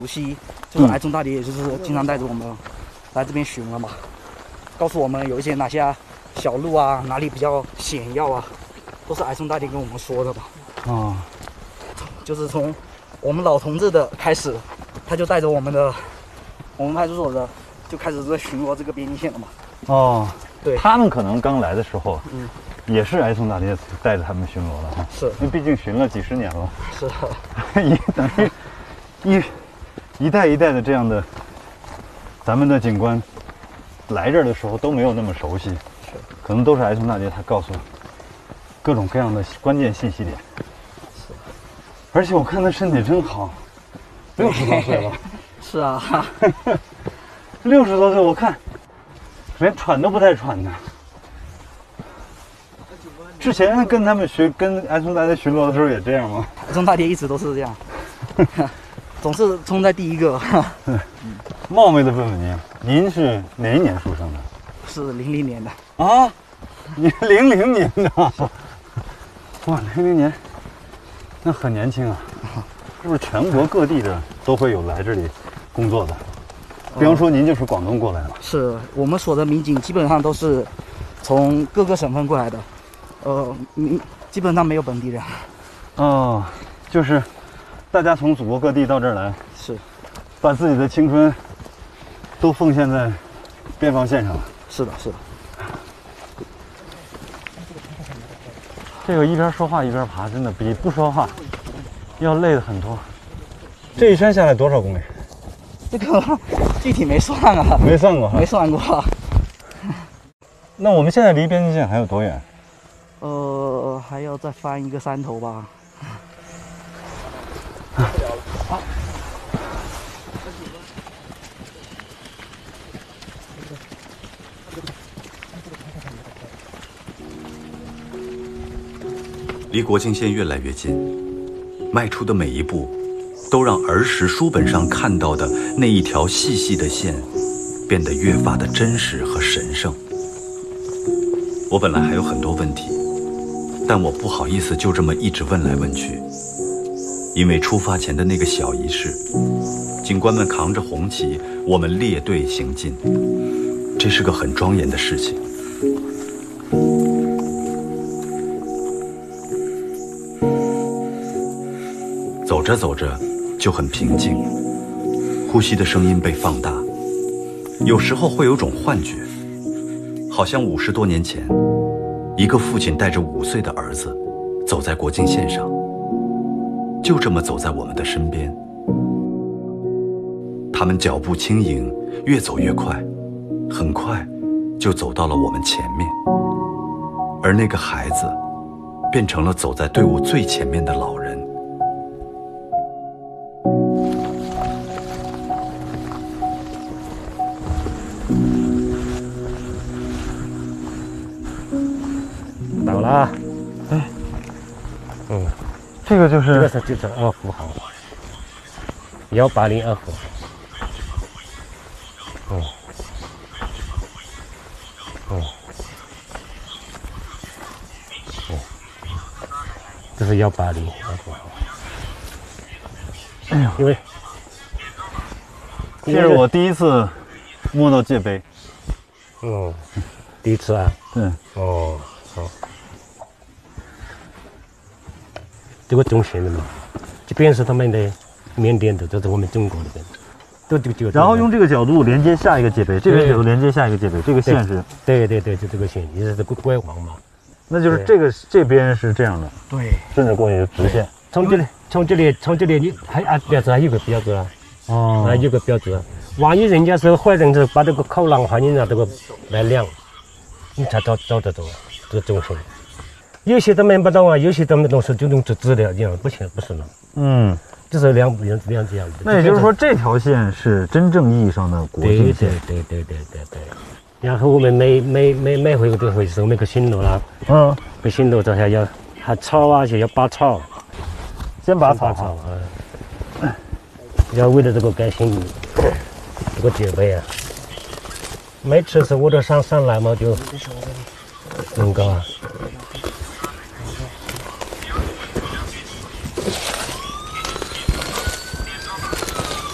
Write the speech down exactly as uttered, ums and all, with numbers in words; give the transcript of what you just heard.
无锡就是爱中大帝，也就是经常带着我们来这边巡了嘛，告诉我们有一些哪些小路啊，哪里比较险要啊，都是爱中大帝跟我们说的吧。 哦， 就是从我们老同志的开始，他就带着我们的我们派出所的就开始在巡逻这个边境线了嘛。 哦， 对， 他们可能刚来的时候， 嗯， 也是爱松大爹带着他们巡逻的哈。 是， 因为毕竟巡了几十年了。 是的， 也等于一一代一代的这样的，咱们的警官来这儿的时候都没有那么熟悉， 是， 可能都是爱松大爹他告诉各种各样的关键信息点。 是， 而且我看他身体真好，六十多岁了。 是啊， 六十多岁，我看连喘都不带喘的。之前跟他们巡跟爱松大爹巡逻的时候也这样吗？ 爱中大爹一直都是这样，总是冲在第一个。 冒昧的问问您，您是哪一年出生的？ 是零零年的啊，你零零年的，哇，零零年，那很年轻啊。是不是全国各地的都会有来这里工作的？比方说您就是广东过来的。 是我们所的民警基本上都是从各个省份过来的，呃，民基本上没有本地人。 哦，就是大家从祖国各地到这儿来， 是把自己的青春都奉献在边防线上。 是的，是的。 这个一边说话一边爬，真的比不说话要累的很多。这一圈下来多少公里？ 这个具体没算啊， 没算过哈， 没算过。 那我们现在离边境线还有多远？ 呃，还要再翻一个山头吧。 离国境线越来越近，迈出的每一步都让儿时书本上看到的那一条细细的线变得越发的真实和神圣。我本来还有很多问题，但我不好意思就这么一直问来问去，因为出发前的那个小仪式，警官们扛着红旗，我们列队行进，这是个很庄严的事情。走着走着就很平静，呼吸的声音被放大，有时候会有种幻觉，好像五十多年前，一个父亲带着五岁的儿子走在国境线上，就这么走在我们的身边。他们脚步轻盈，越走越快，很快就走到了我们前面，而那个孩子变成了走在队伍最前面的老人。 到了啊！ 哎， 嗯， 这个就是这个是就是二胡号，幺八零二胡。嗯，嗯，嗯，这是幺八零二胡号。 哎呦， 因为这是我第一次摸到界碑。 嗯，第一次啊。 对。 哦，好。这个中线的嘛，这边是他们的缅甸的，这是我们中国的，都就就。 然后用这个角度连接下一个界碑，这个角度连接下一个界碑，这个线是。 对对对，就这个线，也是这个拐弯嘛。 那就是这个这边是这样的， 对， 顺着过去直线。 从这里，从这里，从这里，你还啊标志还有个标志啊， 哦， 还有个标志。万一人家是坏人，是把这个口浪环境啊这个来量，你才找找得着这个中线。有些他们不懂啊，有些他们懂是就用这资料这样，不行不是呢。 嗯， 这是两两两这样的。 那也就是说，这条线是真正意义上的国境线。 对对对对对对。然后我们每每每每回都会收那个新路啦， 嗯， 个新路这下要还草啊，就要拔草， 先拔草草啊，要为了这个改新路，这个戒备啊。每次是我都上上来嘛，就能够啊。